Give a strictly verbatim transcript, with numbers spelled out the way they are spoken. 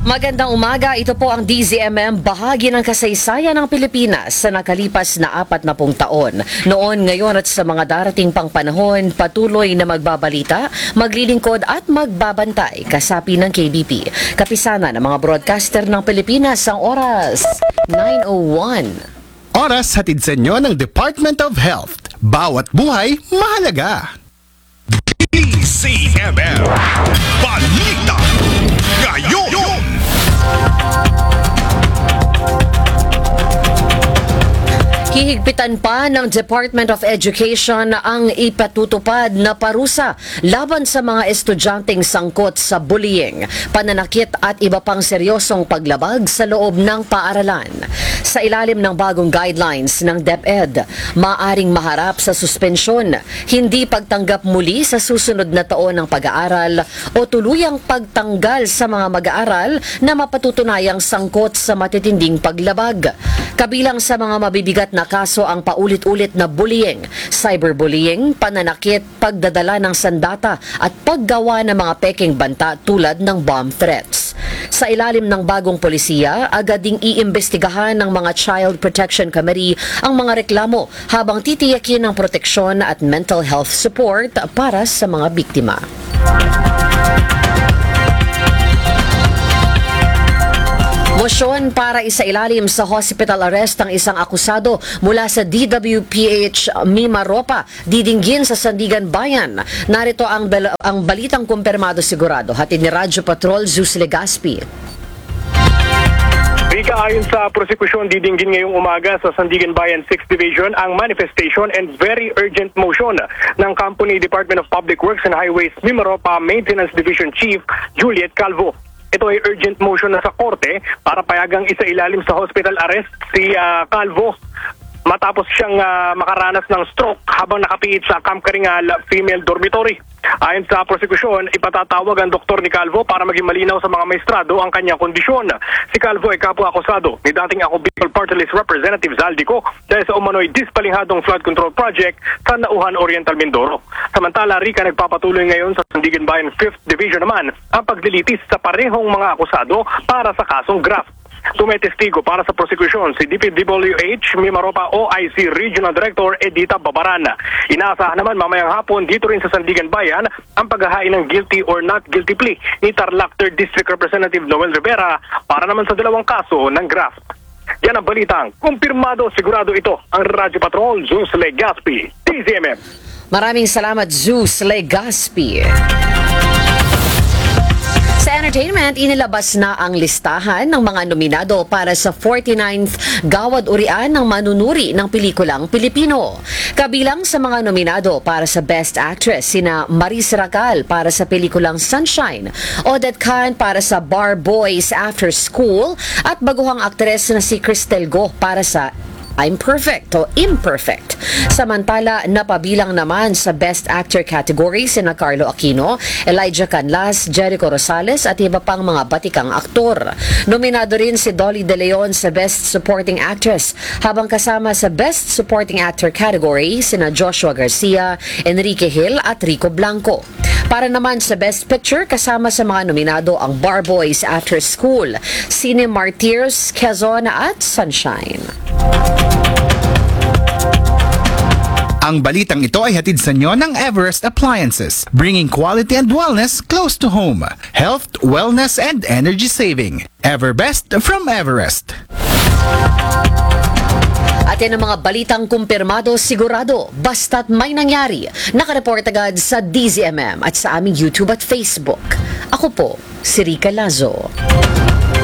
Magandang umaga, ito po ang D Z M M, bahagi ng kasaysayan ng Pilipinas sa nakalipas na apat na pung taon. Noon, ngayon at sa mga darating pang panahon, patuloy na magbabalita, maglilingkod at magbabantay kasapi ng K B P. Kapisana ng mga broadcaster ng Pilipinas ang oras, nine oh one. Oras hatid sa inyo ng Department of Health. Bawat buhay, mahalaga. D Z M M Balita Ngayon. Hihigpitan pa ng Department of Education ang ipatutupad na parusa laban sa mga estudyanteng sangkot sa bullying, pananakit at iba pang seryosong paglabag sa loob ng paaralan. Sa ilalim ng bagong guidelines ng DepEd, maaring maharap sa suspensyon, hindi pagtanggap muli sa susunod na taon ng pag-aaral o tuluyang pagtanggal sa mga mag-aaral na mapatutunayang sangkot sa matitinding paglabag. Kabilang sa mga mabibigat na kaso ang paulit-ulit na bullying, cyberbullying, pananakit, pagdadala ng sandata at paggawa ng mga peking banta tulad ng bomb threats. Sa ilalim ng bagong polisiya, agad ding iimbestigahan ng mga Child Protection Committee ang mga reklamo habang titiyakin ang proteksyon at mental health support para sa mga biktima. Mosyon para isailalim sa hospital arrest ang isang akusado mula sa D W P H Mimaropa, didinggin sa Sandigan Bayan. Narito ang, bal- ang balitang kumpirmado sigurado. Hatid ni Radyo Patrol Zeus Legaspi. Rika, ayon sa prosekusyon, didinggin ngayong umaga sa Sandigan Bayan sixth Division ang manifestation and very urgent motion ng Company Department of Public Works and Highways Mimaropa Maintenance Division Chief Juliet Calvo. Ito ay urgent motion na sa korte para payagang isailalim sa hospital arrest si uh, Calvo matapos siyang uh, makaranas ng stroke habang nakapiit sa Camp Karingal Female Dormitory. Ayon sa prosekusyon, ipatatawag ang doktor ni Calvo para maging malinaw sa mga maestrado ang kanyang kondisyon. Si Calvo ay kapwa-akusado ni dating Ako Bicol Party List Representative Zaldico dahil sa umano'y dispalinghadong flood control project sa Nauhan Oriental Mindoro. Samantala, Rika, nagpapatuloy ngayon sa Sandigan Bayan fifth Division naman ang paglilitis sa parehong mga akusado para sa kasong graft. Tumetestigo para sa prosekusyon si D P W H Mimaropa O I C Regional Director Edita Babaran. Inaasahan naman mamayang hapon dito rin sa Sandigan Bayan ang paghahain ng guilty or not guilty plea ni Tarlac third District Representative Noel Rivera para naman sa dalawang kaso ng graft. Yan ang balitang kumpirmado, sigurado ito ang Radyo Patrol Zeus Legaspi, D Z M M. Maraming salamat, Zeus Legaspi. Sa entertainment, inilabas na ang listahan ng mga nominado para sa forty-ninth Gawad Urian ng manunuri ng pelikulang Pilipino. Kabilang sa mga nominado para sa Best Actress, sina Maris Racal para sa pelikulang Sunshine, Odette Khan para sa Bar Boys After School, at baguhang aktres na si Cristel Go para sa I'm Perfect o Imperfect. Samantala, napabilang naman sa Best Actor category sina Carlo Aquino, Elijah Canlas, Jericho Rosales at iba pang mga batikang aktor. Nominado rin si Dolly De Leon sa Best Supporting Actress, habang kasama sa Best Supporting Actor category sina Joshua Garcia, Enrique Hill at Rico Blanco. Para naman sa Best Picture, kasama sa mga nominado ang Bar Boys After School, Cine Martyrs, Quezon at Sunshine. Ang balitang ito ay hatid sa inyo ng Everest Appliances, bringing quality and wellness close to home. Health, wellness, and energy saving. Everbest from Everest. At yan ang mga balitang kumpirmado, sigurado, basta't may nangyari. Nakareport agad sa D Z M M at sa aming YouTube at Facebook. Ako po, si Rika Lazo.